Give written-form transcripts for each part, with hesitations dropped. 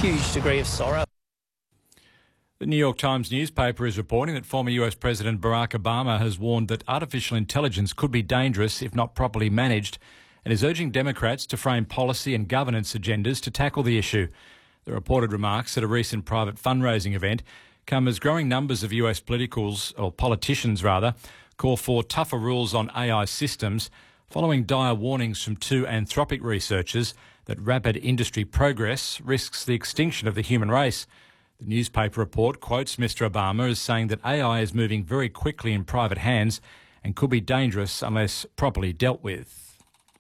huge degree of sorrow. The New York Times newspaper is reporting that former US President Barack Obama has warned that artificial intelligence could be dangerous if not properly managed, and is urging Democrats to frame policy and governance agendas to tackle the issue. The reported remarks at a recent private fundraising event come as growing numbers of US politicians call for tougher rules on AI systems, following dire warnings from two Anthropic researchers that rapid industry progress risks the extinction of the human race. The newspaper report quotes Mr. Obama as saying that AI is moving very quickly in private hands and could be dangerous unless properly dealt with.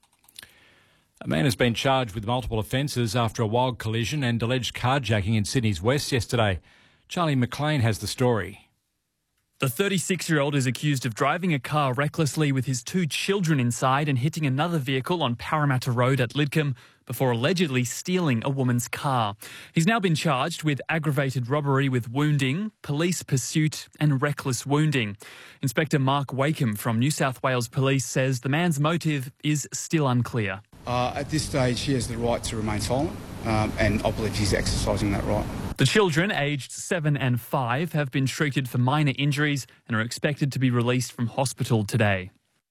A man has been charged with multiple offences after a wild collision and alleged carjacking in Sydney's west yesterday. Charlie McLean has the story. The 36-year-old is accused of driving a car recklessly with his two children inside and hitting another vehicle on Parramatta Road at Lidcombe before allegedly stealing a woman's car. He's now been charged with aggravated robbery with wounding, police pursuit and reckless wounding. Inspector Mark Wakeham from New South Wales Police says the man's motive is still unclear. At this stage, he has the right to remain silent, and I believe he's exercising that right. The children, aged 7 and 5, have been treated for minor injuries and are expected to be released from hospital today.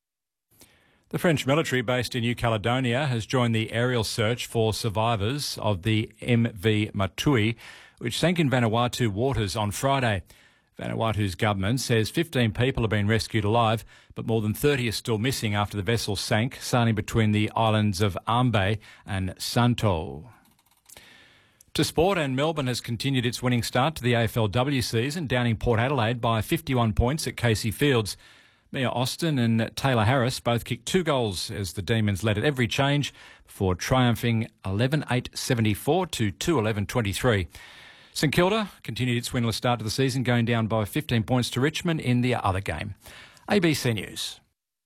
The French military based in New Caledonia has joined the aerial search for survivors of the MV Matui, which sank in Vanuatu waters on Friday. Vanuatu's government says 15 people have been rescued alive, but more than 30 are still missing after the vessel sank, sailing between the islands of Ambe and Santo. To sport, and Melbourne has continued its winning start to the AFLW season, downing Port Adelaide by 51 points at Casey Fields. Mia Austin and Taylor Harris both kicked 2 goals as the Demons led at every change before triumphing 11-8-74 to 2-11-23. St Kilda continued its winless start to the season, going down by 15 points to Richmond in the other game. ABC News.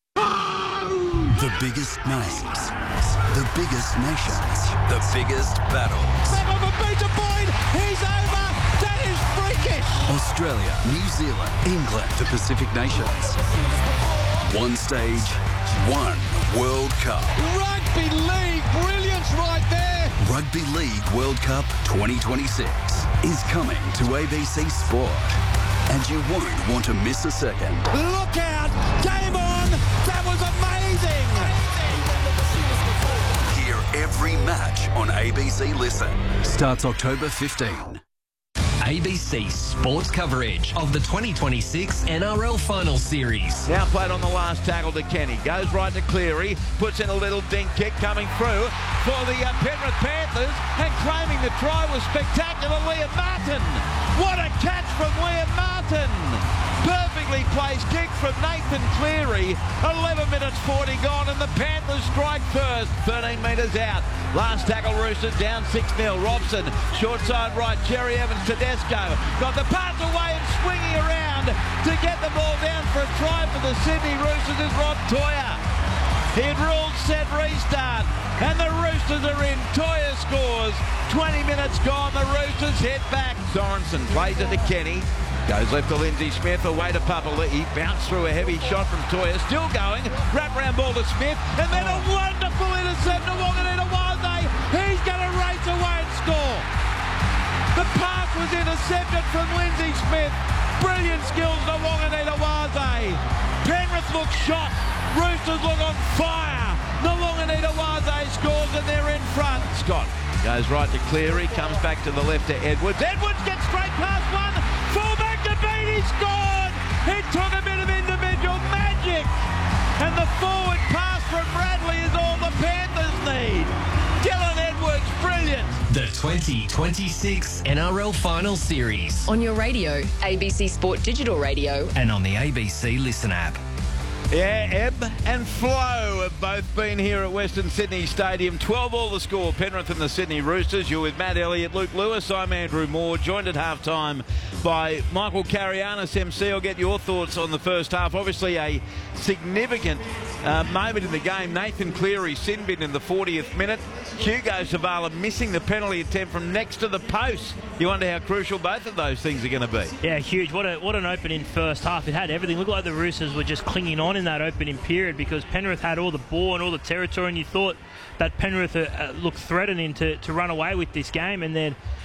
The biggest names, the biggest nations, the biggest battles. Of a beta point, he's over. That is freakish. Australia, New Zealand, England, the Pacific nations. One stage, one World Cup. Rugby League, brilliance right there. Rugby League World Cup 2026 is coming to ABC Sport, and you won't want to miss a second. Look out, game on. That was amazing. Every match on ABC Listen starts October 15. ABC Sports coverage of the 2026 NRL Final Series. Now played on the last tackle to Kenny. Goes right to Cleary. Puts in a little dink kick coming through for the Penrith Panthers. And claiming the try was spectacular, Liam Martin. What a catch from Liam Martin. Perfectly placed kick from Nathan Cleary. 11 minutes 40 gone and the Panthers strike first. 13 metres out. Last tackle Roosters down 6-0. Robson, short side right. Jerry Evans, Tedesco. Got the pass away and swinging around to get the ball down for a try for the Sydney Roosters is Rod Toya. He'd ruled set restart and the Roosters are in. Toya scores. 20 minutes gone. The Roosters hit back. Sorensen plays it to Kenny. Goes left to Lindsay Smith, away to Papali'i. He bounced through a heavy shot from Toya. Still going. Wrap round ball to Smith. And then a wonderful intercept to Wanganita-Waze. He's going to race away and score. The pass was intercepted from Lindsay Smith. Brilliant skills to Wanganita-Waze. Penrith look shot. Roosters look on fire. The Wanganita-Waze scores and they're in front. Scott goes right to Cleary. Comes back to the left to Edwards. Edwards gets straight past one. Fullback to beat. He scored. He took a bit of individual magic. And the forward pass from Bradley is all the Panthers need. Dylan Edwards, brilliant. The 2026 NRL Final Series. On your radio, ABC Sport Digital Radio. And on the ABC Listen app. Yeah, ebb and flow have both been here at Western Sydney Stadium. 12-all the score, Penrith and the Sydney Roosters. You're with Matt Elliott, Luke Lewis. I'm Andrew Moore, joined at halftime by Michael Carianis, MC. I'll get your thoughts on the first half. Obviously a significant moment in the game. Nathan Cleary sin bin in the 40th minute. Hugo Savala missing the penalty attempt from next to the post. You wonder how crucial both of those things are going to be. Yeah, huge. What an opening first half. It had everything. Looked like the Roosters were just clinging on in that opening period because Penrith had all the ball and all the territory, and you thought that Penrith looked threatening to run away with this game, and then